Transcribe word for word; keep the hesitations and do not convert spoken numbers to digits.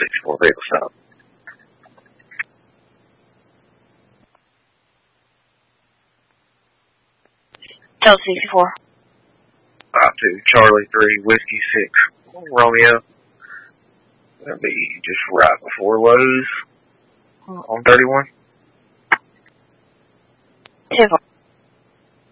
sixty-four vehicle stop. Delta sixty-four. five two Charlie three Whiskey six Romeo. That'll be just right before Lowe's on thirty-one. ten four.